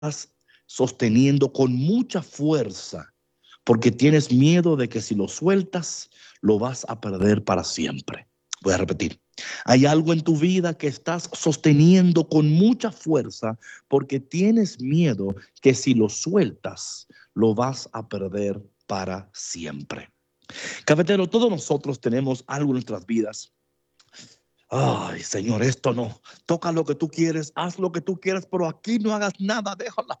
sosteniendo con mucha fuerza porque tienes miedo de que si lo sueltas, lo vas a perder para siempre. Voy a repetir. Hay algo en tu vida que estás sosteniendo con mucha fuerza porque tienes miedo que si lo sueltas, lo vas a perder para siempre. Cafetero, todos nosotros tenemos algo en nuestras vidas. Ay, Señor, esto no. Toca lo que tú quieres, haz lo que tú quieras, pero aquí no hagas nada, déjala.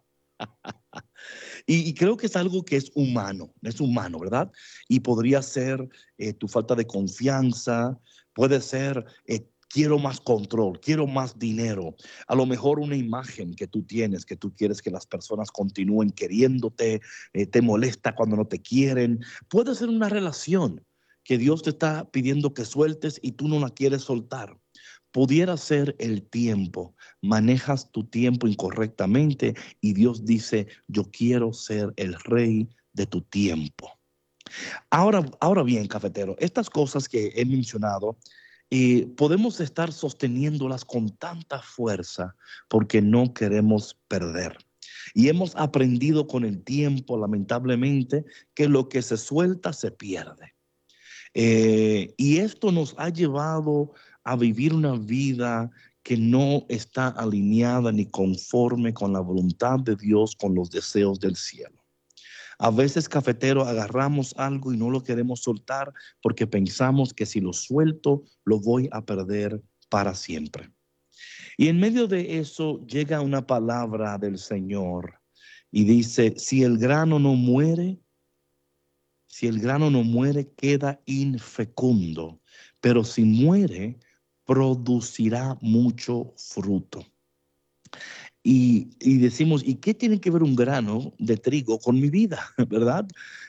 Y creo que es algo que es humano, ¿verdad? Y podría ser tu falta de confianza, puede ser quiero más control, quiero más dinero, a lo mejor una imagen que tú tienes, que tú quieres que las personas continúen queriéndote, te molesta cuando no te quieren, puede ser una relación que Dios te está pidiendo que sueltes y tú no la quieres soltar. Pudiera ser el tiempo, manejas tu tiempo incorrectamente y Dios dice, yo quiero ser el rey de tu tiempo. Ahora bien, cafetero, estas cosas que he mencionado, podemos estar sosteniéndolas con tanta fuerza porque no queremos perder. Y hemos aprendido con el tiempo, lamentablemente, que lo que se suelta se pierde. Y esto nos ha llevado a vivir una vida que no está alineada ni conforme con la voluntad de Dios, con los deseos del cielo. A veces, cafetero, agarramos algo y no lo queremos soltar porque pensamos que si lo suelto, lo voy a perder para siempre. Y en medio de eso llega una palabra del Señor y dice, si el grano no muere, queda infecundo, pero si muere, producirá mucho fruto. Y decimos, ¿y qué tiene que ver un grano de trigo con mi vida? ¿Verdad?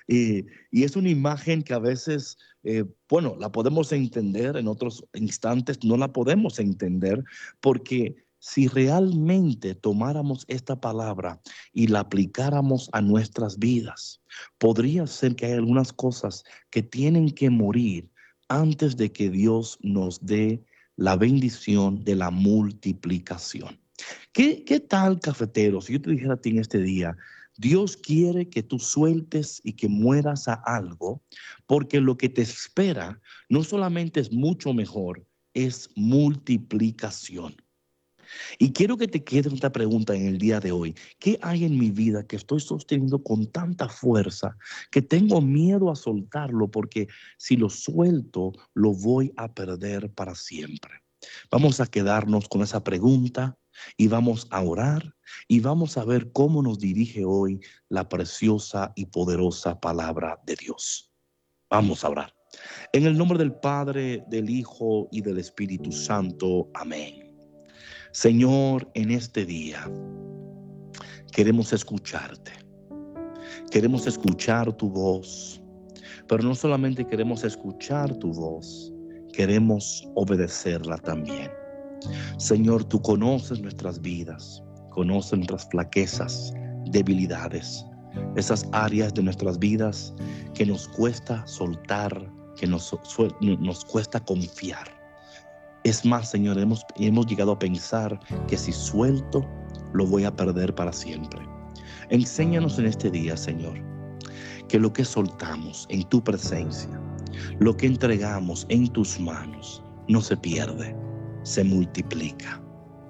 Y es una imagen que a veces, bueno, la podemos entender, en otros instantes no la podemos entender, porque si realmente tomáramos esta palabra y la aplicáramos a nuestras vidas, podría ser que hay algunas cosas que tienen que morir antes de que Dios nos dé la bendición de la multiplicación. ¿Qué tal, cafetero? Si yo te dijera a ti en este día, Dios quiere que tú sueltes y que mueras a algo, porque lo que te espera no solamente es mucho mejor, es multiplicación. Y quiero que te quede esta pregunta en el día de hoy. ¿Qué hay en mi vida que estoy sosteniendo con tanta fuerza que tengo miedo a soltarlo porque si lo suelto lo voy a perder para siempre? Vamos a quedarnos con esa pregunta y vamos a orar y vamos a ver cómo nos dirige hoy la preciosa y poderosa palabra de Dios. Vamos a orar. En el nombre del Padre, del Hijo y del Espíritu Santo. Amén. Señor, en este día queremos escucharte. Queremos escuchar tu voz. Pero no solamente queremos escuchar tu voz, queremos obedecerla también. Señor, tú conoces nuestras vidas, conoces nuestras flaquezas, debilidades, esas áreas de nuestras vidas que nos cuesta soltar, que nos cuesta confiar. Es más, Señor, hemos llegado a pensar que si suelto, lo voy a perder para siempre. Enséñanos en este día, Señor, que lo que soltamos en tu presencia, lo que entregamos en tus manos, no se pierde, se multiplica.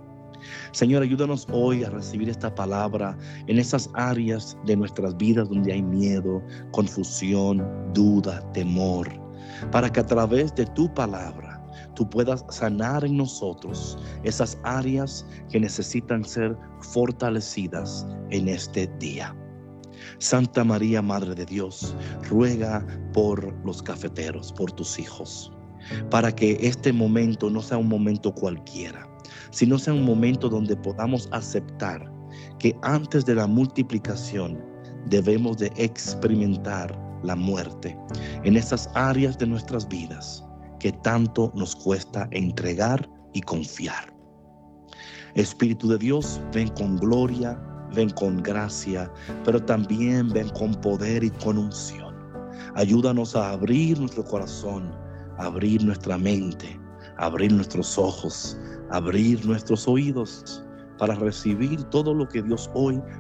Señor, ayúdanos hoy a recibir esta palabra en esas áreas de nuestras vidas donde hay miedo, confusión, duda, temor, para que a través de tu palabra tú puedas sanar en nosotros esas áreas que necesitan ser fortalecidas en este día. Santa María, Madre de Dios, ruega por los cafeteros, por tus hijos, para que este momento no sea un momento cualquiera, sino sea un momento donde podamos aceptar que antes de la multiplicación debemos de experimentar la muerte en esas áreas de nuestras vidas que tanto nos cuesta entregar y confiar. Espíritu de Dios, ven con gloria, ven con gracia, pero también ven con poder y con unción. Ayúdanos a abrir nuestro corazón, a abrir nuestra mente, a abrir nuestros ojos, a abrir nuestros oídos, para recibir todo lo que Dios hoy